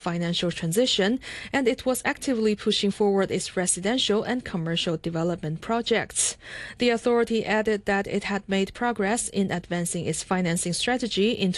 financial transition, and it was actively pushing forward its residential and commercial development projects. The authority added that it had made progress in advancing its financing strategy in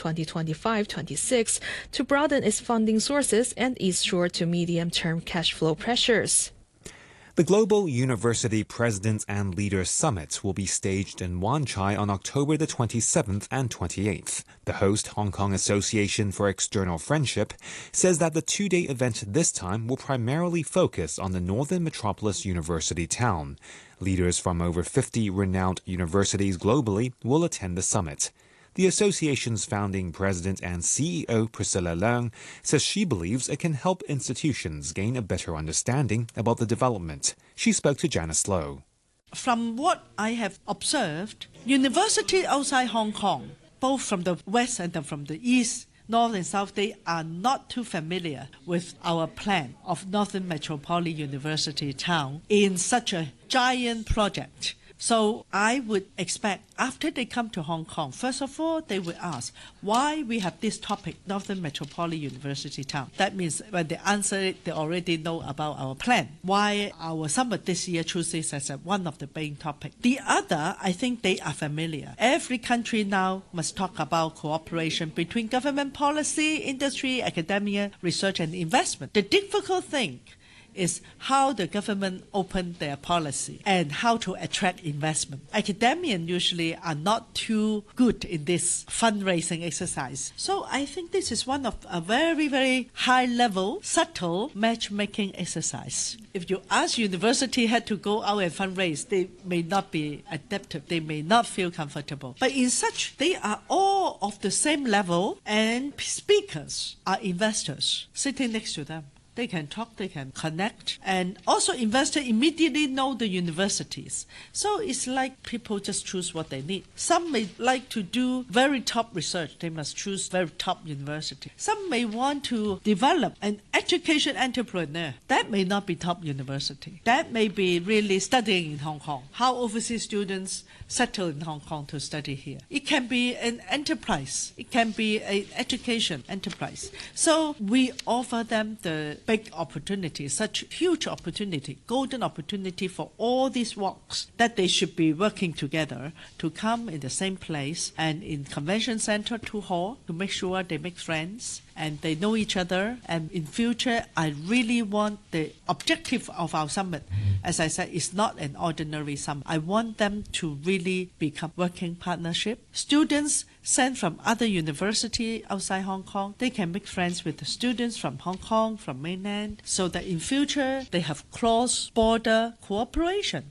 2025-26 to broaden its funding sources and ease short to medium-term cash flow pressures. The Global University Presidents and Leaders Summit will be staged in Wan Chai on October the 27th and 28th. The host, Hong Kong Association for External Friendship, says that the two-day event this time will primarily focus on the Northern Metropolis University town. Leaders from over 50 renowned universities globally will attend the summit. The association's founding president and CEO, Priscilla Leung, says she believes it can help institutions gain a better understanding about the development. She spoke to Janice Low. From what I have observed, universities outside Hong Kong, both from the west and from the east, north and south, they are not too familiar with our plan of Northern Metropolitan University town in such a giant project. So I would expect after they come to Hong Kong, first of all, they will ask why we have this topic, Northern Metropolitan University town. That means when they answer it, they already know about our plan. Why our summit this year chooses this as one of the main topics. The other, I think they are familiar. Every country now must talk about cooperation between government policy, industry, academia, research and investment. The difficult thing is how the government open their policy and how to attract investment. Academians usually are not too good in this fundraising exercise. So I think this is one of a very, very high level, subtle matchmaking exercise. If you ask university head to go out and fundraise, they may not be adaptive, they may not feel comfortable. But in such, they are all of the same level and speakers are investors sitting next to them. They can talk, they can connect, and also investors immediately know the universities. So it's like people just choose what they need. Some may like to do very top research. They must choose very top university. Some may want to develop an education entrepreneur. That may not be top university. That may be really studying in Hong Kong. How overseas students settle in Hong Kong to study here. It can be an enterprise. It can be an education enterprise. So we offer them the big opportunity, such huge opportunity, golden opportunity for all these walks that they should be working together to come in the same place and in convention center to hall to make sure they make friends and they know each other. And in future, I really want the objective of our summit, as I said, is not an ordinary summit. I want them to really become working partnership. Students sent from other university outside Hong Kong, they can make friends with the students from Hong Kong, from mainland, so that in future they have cross-border cooperation.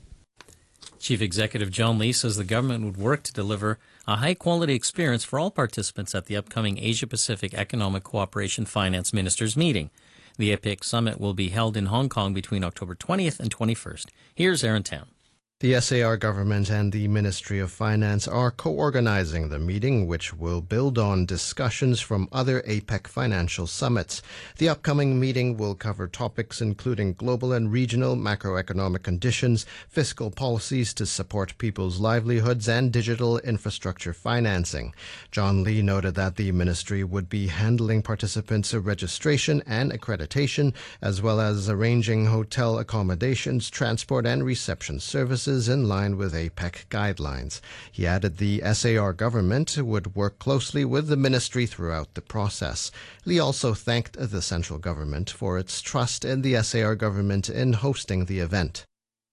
Chief Executive John Lee says the government would work to deliver a high-quality experience for all participants at the upcoming Asia-Pacific Economic Cooperation Finance Ministers meeting. The APEC summit will be held in Hong Kong between October 20th and 21st. Here's Aaron Town. The SAR government and the Ministry of Finance are co-organizing the meeting, which will build on discussions from other APEC financial summits. The upcoming meeting will cover topics including global and regional macroeconomic conditions, fiscal policies to support people's livelihoods, and digital infrastructure financing. John Lee noted that the ministry would be handling participants' registration and accreditation, as well as arranging hotel accommodations, transport, and reception services in line with APEC guidelines. He added the SAR government would work closely with the ministry throughout the process. Lee also thanked the central government for its trust in the SAR government in hosting the event.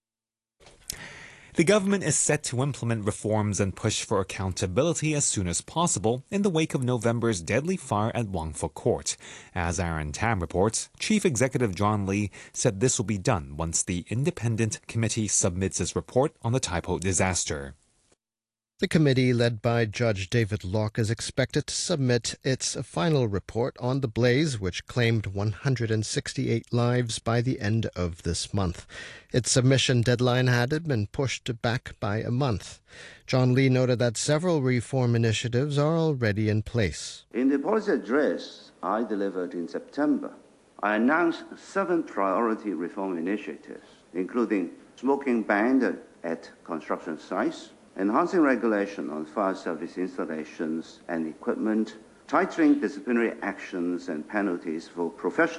The government is set to implement reforms and push for accountability as soon as possible in the wake of November's deadly fire at Wong Fuk Court. As Aaron Tam reports, Chief Executive John Lee said this will be done once the independent committee submits its report on the Tai Po disaster. The committee, led by Judge David Locke, is expected to submit its final report on the blaze, which claimed 168 lives, by the end of this month. Its submission deadline had been pushed back by a month. John Lee noted that several reform initiatives are already in place. In the policy address I delivered in September, I announced 7 priority reform initiatives, including smoking ban at construction sites, enhancing regulation on fire service installations and equipment, tightening disciplinary actions and penalties for professional